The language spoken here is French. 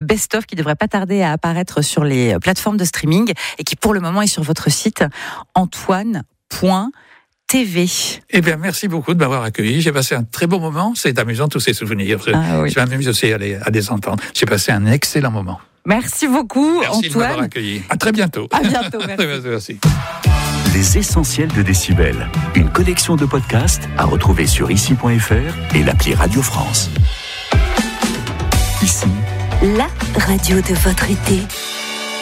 best-of qui devrait pas tarder à apparaître sur les plateformes de streaming et qui pour le moment est sur votre site antoine.tv. Eh bien, merci beaucoup de m'avoir accueilli. J'ai passé un très bon moment. C'est amusant, tous ces souvenirs. Je m'amuse aussi à les entendre. J'ai passé un excellent moment. Merci beaucoup, merci Antoine. De m'avoir accueilli. À très bientôt. À bientôt, merci. Merci. Les essentiels de Décibel. Une collection de podcasts à retrouver sur ici.fr et l'appli Radio France. Ici, la radio de votre été.